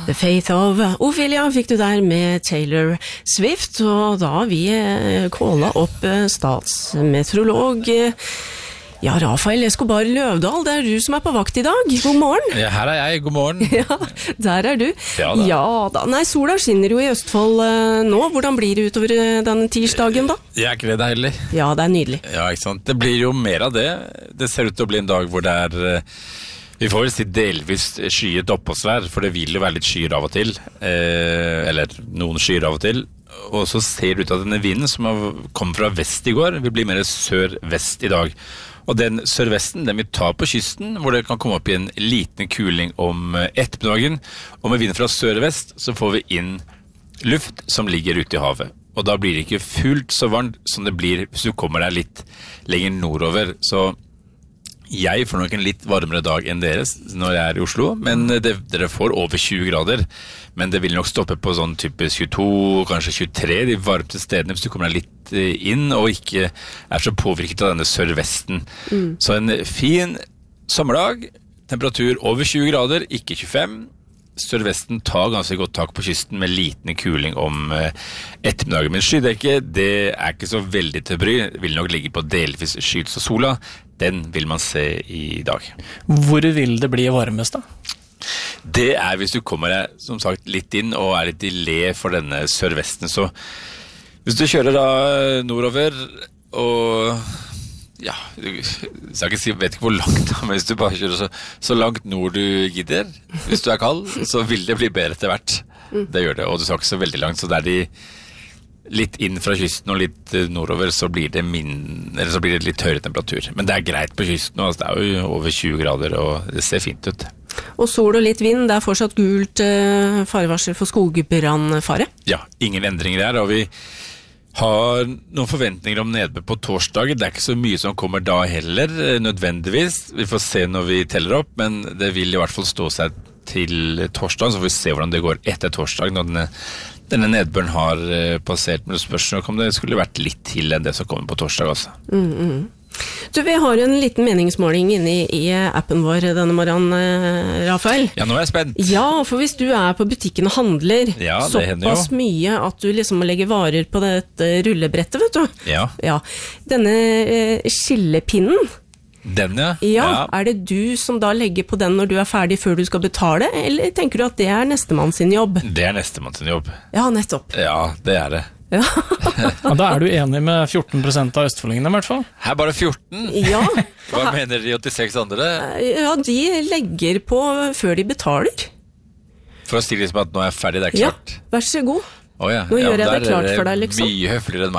The Faith of Ophelia fikk du der med Taylor Swift, og da har vi kålet opp statsmeteorolog Rafael Escobar Løvdahl, det du som på vakt i dag. God morgen. Ja, her jeg, god morgen. Ja, der du. Ja da. Nei, sola skinner jo i Østfold nå. Hvordan blir det utover denne tirsdagen da? Ikke det deilig? Ja, det nydelig. Ja, ikke sant. Det blir jo mer av det. Det ser ut til å bli en dag hvor det vi får vel si delvis skyet oppholdsvær, for det vil jo være litt skyer av og til. Eller noen skyer av og til. Og så ser det ut at denne vinden som kom fra vest i går, vil bli mer sør-vest i dag. Og den sørvesten, den vil ta på kysten, hvor det kan komme opp i en liten kuling om ettermiddagen. Og med vind fra sør-vest så får vi inn luft som ligger ute i havet. Og da blir det ikke fullt så varmt som det blir hvis du kommer deg litt lenger nordover. Så jeg får nok en litt varmere dag enn deres når jeg i Oslo, men dere får over 20 grader. Men det vil nok stoppe på sånn type 22, kanskje 23, de varmeste stedene hvis du kommer deg litt inn og ikke så påvirket av denne sørvesten. Så en fin sommerdag, temperatur over 20 grader, ikke 25. Sørvesten tar ganske godt tak på kysten med liten kuling om ettermiddagen. Men skydekket, det ikke så veldig til bry. Det vil nok ligge på delvis skyet, så sola, den vil man se i dag. Hvor vil det bli varmest da? Det hvis du kommer deg, som sagt, litt inn og litt i le for denne sørvesten. Så hvis du kjører da nordover og ja, jeg vet ikke hvor langt, men hvis du bare kjører så langt nord du gidder, hvis du kald, så vil det bli bedre etter hvert. Det gjør det, og du skal ikke så veldig langt, så der de litt inn fra kysten og litt nordover, så blir det litt høyere temperatur. Men det greit på kysten, altså det jo over 20 grader, og det ser fint ut. Og sol og litt vind, det fortsatt gult farevarsel for skogbrannfare? Ja, ingen endringer der, og vi har noen forventninger om nedbør på torsdag. Det ikke så mye som kommer da heller, nødvendigvis. Vi får se når vi teller opp, men det vil i hvert fall stå seg til torsdag, så får vi se hvordan det går etter torsdag, når denne nedbøren har passert. Men det spørs nok om det skulle vært litt til enn det som kommer på torsdag også. Du, vi har en liten meningsmåling inne i appen vår denne morgenen, Rafael. Ja, nå jeg spent. Ja, for hvis du på butikken og handler såpass mye at du liksom må legge varer på dette rullebrettet, vet du. Ja. Denne skillepinnen. Den, ja. Ja, det du som da legger på den når du ferdig før du skal betale, eller tenker du at det nestemann sin jobb? Det nestemann sin jobb. Ja, nettopp. Ja, det det. Ja. Ja, da du enig med 14% av østfoldingene i hvert fall? Her bare 14? Ja. Hva mener de 86 andre? Ja, de legger på før de betaler. For å si liksom at nå jeg ferdig, det ikke klart. Ja, vær så god. Ja. Nå gjør jeg det klart for deg, liksom. Mye høfligere enn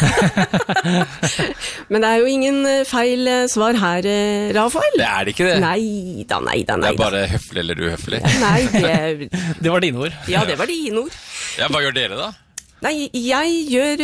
meg. Men det jo ingen feil svar her, Rafael. Det det ikke det? Nei da. Det bare høflig eller uhøflig. Nei, det var dine ord. Ja, det var dine ord. Ja, hva gjør dere da? Nei, jeg gjør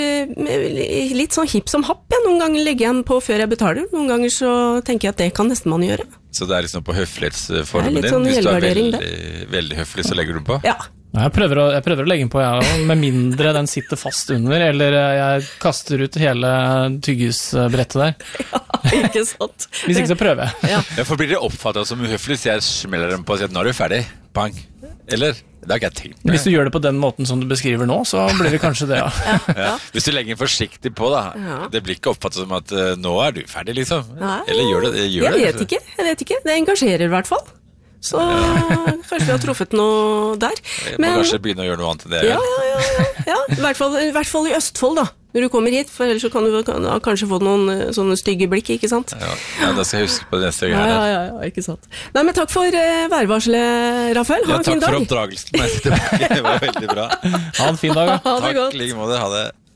litt sånn hipp som happ. Noen ganger legger jeg den på før jeg betaler. Noen ganger så tenker jeg at det kan nesten man gjøre. Så det liksom på høflighetsformen din? Sånn hvis du veldig, veldig høflig, så legger du den på? Ja. Jeg prøver å legge den på, med mindre den sitter fast under, eller jeg kaster ut hele tyggisbrettet der. Ja, ikke sant. Hvis ikke så prøver jeg. Ja, for blir det oppfattet som uhøflig, så jeg smeller den på og sier at nå du ferdig. Bang. Eller? Det har ikke jeg tenkt. Hvis du gjør det på den måten som du beskriver nå, så blir det kanskje det, ja. Hvis du legger den forsiktig på da, det blir ikke oppfattet som at nå du ferdig, liksom. Eller gjør det? Jeg vet ikke. Det engasjerer i hvert fall. Så kanskje vi har truffet noe der. Men kanskje begynne å gjøre noe annet enn det. Ja. I hvert fall i Østfold da. Når du kommer hit, for ellers så kan du kanskje få noen sånne stygge blikk, ikke sant? Ja, da skal jeg huske på det neste gang her. Ja, ikke sant. Nei, men takk for værvarselet, Rafael. Ha en fin dag. Takk for oppdragelsen. Det var veldig bra. Ha en fin dag. Ha det godt. Takk, like måte. Ha det.